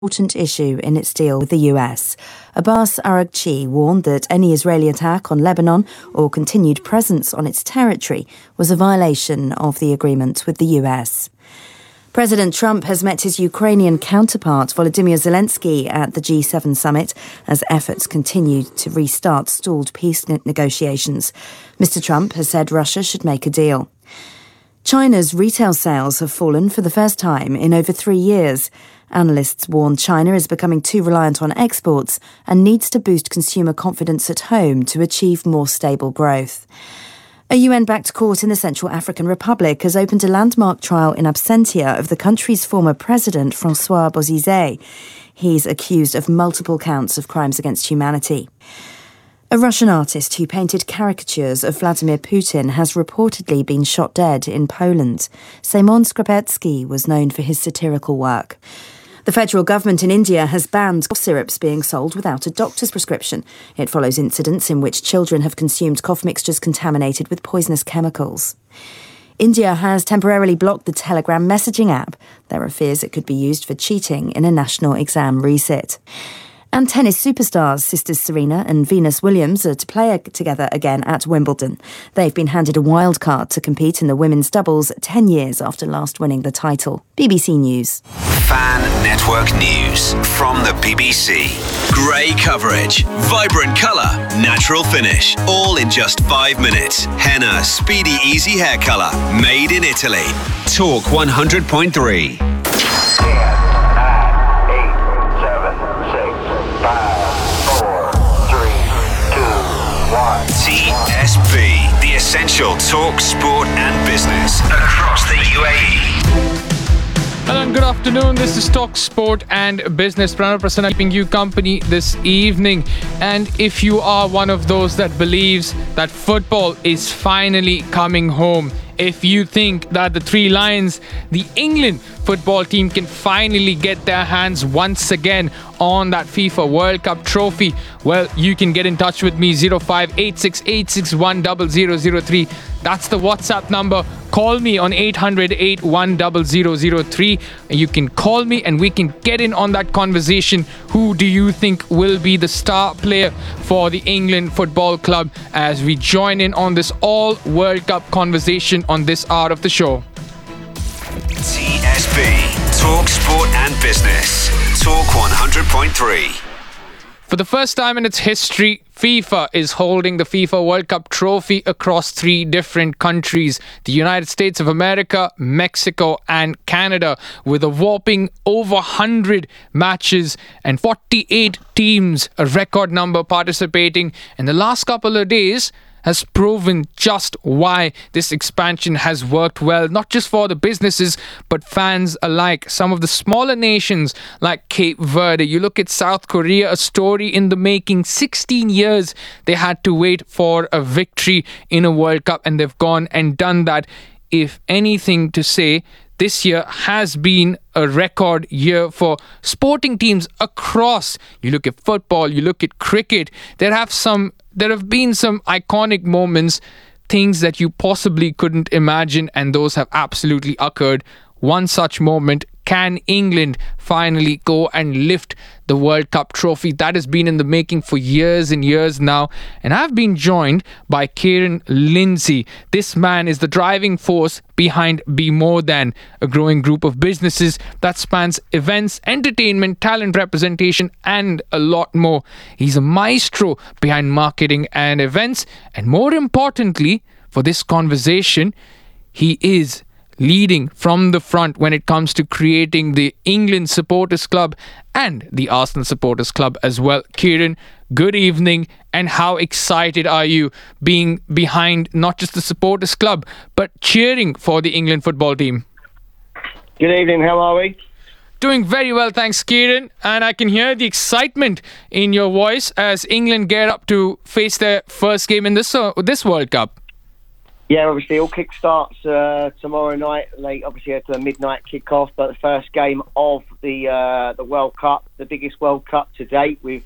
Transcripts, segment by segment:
important issue in its deal with the US. Abbas Araghchi warned that any Israeli attack on Lebanon or continued presence on its territory was a violation of the agreement with the US. President Trump has met his Ukrainian counterpart Volodymyr Zelensky at the G7 summit as efforts continue to restart stalled peace negotiations. Mr. Trump has said Russia should make a deal. China's retail sales have fallen for the first time in over 3 years. Analysts warn China is becoming too reliant on exports and needs to boost consumer confidence at home to achieve more stable growth. A UN-backed court in the Central African Republic has opened a landmark trial in absentia of the country's former president, Francois Bozizé. He's accused of multiple counts of crimes against humanity. A Russian artist who painted caricatures of Vladimir Putin has reportedly been shot dead in Poland. Semyon Skrapetsky was known for his satirical work. The federal government in India has banned cough syrups being sold without a doctor's prescription. It follows incidents in which children have consumed cough mixtures contaminated with poisonous chemicals. India has temporarily blocked the Telegram messaging app. There are fears it could be used for cheating in a national exam resit. And tennis superstars sisters Serena and Venus Williams are to play together again at Wimbledon. They've been handed a wild card to compete in the women's doubles 10 years after last winning the title. BBC News. Fan Network News from the BBC. Grey coverage, vibrant colour, natural finish, all in just 5 minutes. Henna Speedy Easy Hair Colour, made in Italy. Talk 100.3. TSB, the essential talk, sport and business across the UAE. Hello and good afternoon. This is Talk Sport and Business. Pranav Prasanna keeping you company this evening. And if you are one of those that believes that football is finally coming home, if you think that the Three Lions, the England football team, can finally get their hands once again on that FIFA World Cup trophy, well, you can get in touch with me, 0586861003. That's the WhatsApp number. Call me on 800-810003. You can call me and we can get in on that conversation. Who do you think will be the star player for the England Football Club as we join in on this all World Cup conversation on this hour of the show? TSB, Talk Sport and Business. Talk 100.3. For the first time in its history, FIFA is holding the FIFA World Cup trophy across 3 different countries: the United States of America, Mexico and Canada, with a whopping over 100 matches and 48 teams, a record number participating. In the last couple of days has proven just why this expansion has worked well, not just for the businesses, but fans alike. Some of the smaller nations like Cape Verde, you look at South Korea, a story in the making. 16 years they had to wait for a victory in a World Cup, and they've gone and done that. If anything to say, this year has been a record year for sporting teams across. You look at football, you look at cricket, there have been some iconic moments, things that you possibly couldn't imagine, and those have absolutely occurred. One such moment: can England finally go and lift the World Cup trophy? That has been in the making for years and years now. And I've been joined by Kieran Lindsay. This man is the driving force behind Be More Than, a growing group of businesses that spans events, entertainment, talent representation, and a lot more. He's a maestro behind marketing and events. And more importantly, for this conversation, he is leading from the front when it comes to creating the England Supporters Club and the Arsenal Supporters Club as well. Kieran, good evening, and how excited are you being behind not just the Supporters Club, but cheering for the England football team? Good evening, how are we? Doing very well, thanks, Kieran. And I can hear the excitement in your voice as England get up to face their first game in this World Cup. Yeah, obviously all kick-starts tomorrow night, late, obviously at the midnight kick-off, but the first game of the World Cup, the biggest World Cup to date, with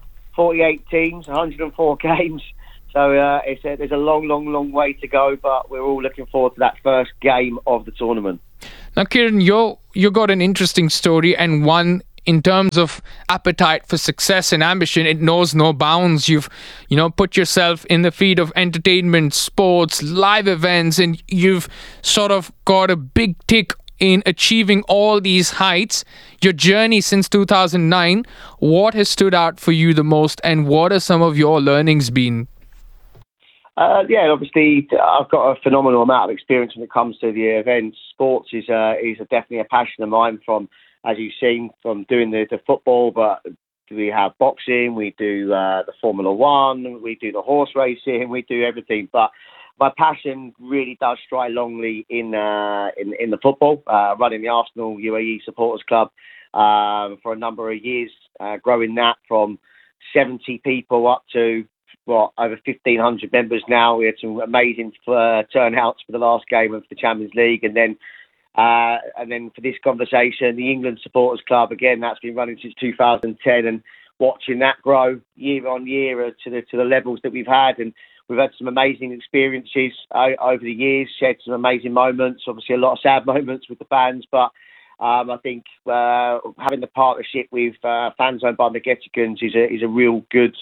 48 teams, 104 games. So there's a long way to go, but we're all looking forward to that first game of the tournament. Now, Kieran, you got an interesting story, and one in terms of appetite for success and ambition, it knows no bounds. You've, put yourself in the feed of entertainment, sports, live events, and you've sort of got a big tick in achieving all these heights. Your journey since 2009, what has stood out for you the most, and what are some of your learnings been? Obviously, I've got a phenomenal amount of experience when it comes to the events. Sports is definitely a passion of mine, from, as you've seen, from doing the football, but we have boxing, we do the Formula One, we do the horse racing, we do everything. But my passion really does strike longly in the football, running the Arsenal UAE Supporters Club for a number of years, growing that from 70 people up to over 1,500 members now. We had some amazing turnouts for the last game of the Champions League, and then for this conversation, the England Supporters Club, again, that's been running since 2010, and watching that grow year on year to the levels that we've had. And we've had some amazing experiences over the years, shared some amazing moments, obviously a lot of sad moments with the fans, but I think having the partnership with Fanzone by McGettigans is a real good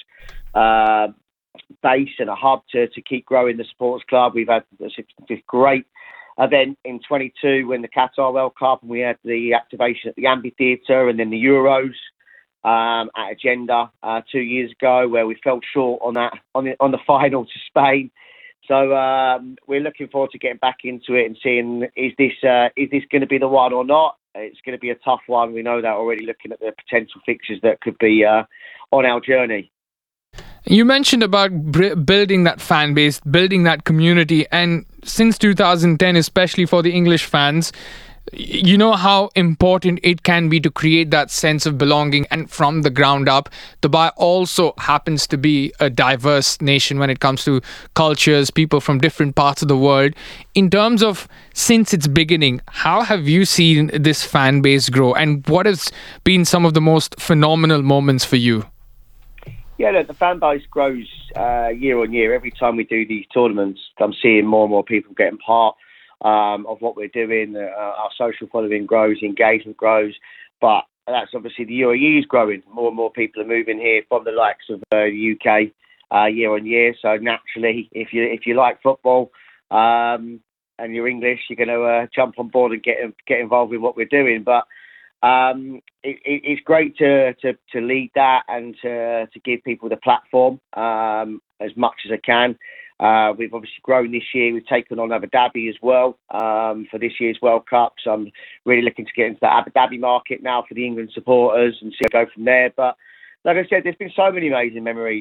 base and a hub to keep growing the supporters club. We've had this great event in 22 when the Qatar World Cup, and we had the activation at the amphitheatre, and then the Euros at Agenda 2 years ago, where we fell short on the final to Spain. So we're looking forward to getting back into it and seeing is this going to be the one or not. It's going to be a tough one. We know that already, looking at the potential fixtures that could be on our journey. You mentioned about building that fan base, building that community, and since 2010, especially for the English fans, you know how important it can be to create that sense of belonging. And from the ground up, Dubai also happens to be a diverse nation when it comes to cultures, people from different parts of the world. In terms of since its beginning, how have you seen this fan base grow, and what has been some of the most phenomenal moments for you? Yeah, look, the fan base grows year on year. Every time we do these tournaments, I'm seeing more and more people getting part of what we're doing. Our social following grows, engagement grows, but that's obviously the UAE is growing. More and more people are moving here from the likes of the UK year on year. So naturally, if you like football and you're English, you're going to jump on board and get involved with what we're doing. But it's great to lead that and to give people the platform as much as I can. We've obviously grown this year. We've taken on Abu Dhabi as well for this year's World Cup. So I'm really looking to get into the Abu Dhabi market now for the England supporters and see how go from there. But like I said, there's been so many amazing memories.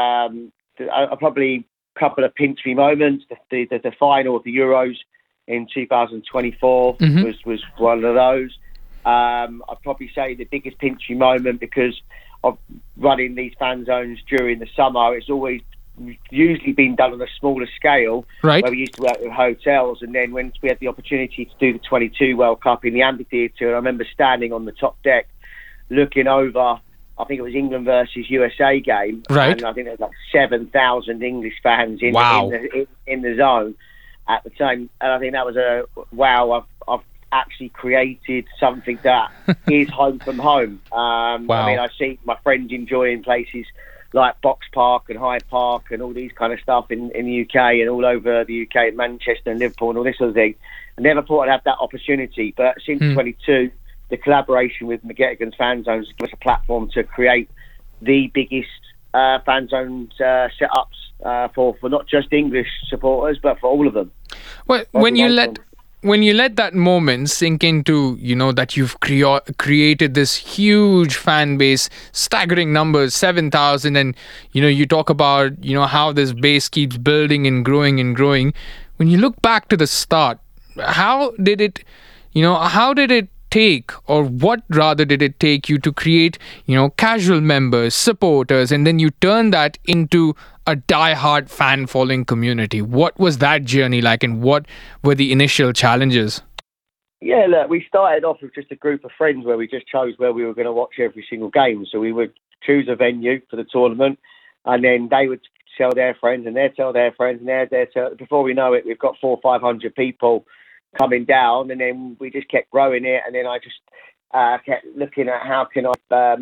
Probably a couple of pinch me moments. The final of the Euros in 2024 was one of those. I'd probably say the biggest pinch me moment, because of running these fan zones during the summer, it's always usually been done on a smaller scale, right, where we used to work with hotels. And then when we had the opportunity to do the 22 World Cup in the amphitheatre, I remember standing on the top deck looking over, I think it was England versus USA game, right, and I think there was like 7,000 English fans in the zone at the time. And I think that was I've actually created something that is home from home. I mean, I see my friends enjoying places like Box Park and Hyde Park and all these kind of stuff in the UK and all over the UK, Manchester and Liverpool and all this sort of thing. I never thought I'd have that opportunity, but since 22, the collaboration with McGettigans Fan Zones gives us a platform to create the biggest fan zone setups for not just English supporters, but for all of them. Well, when you let that moment sink into, that you've created this huge fan base, staggering numbers, 7,000, and, you talk about, how this base keeps building and growing and growing. When you look back to the start, how did it take, or what rather did it take you to create, casual members, supporters, and then you turn that into a die-hard fan following community? What was that journey like, and what were the initial challenges? Yeah, look, we started off with just a group of friends where we just chose where we were going to watch every single game. So we would choose a venue for the tournament, and then they would tell their friends, and they'd tell their friends, and they'd tell. Before we know it, we've got 400 or 500 people coming down, and then we just kept growing it. And then I just kept looking at how can I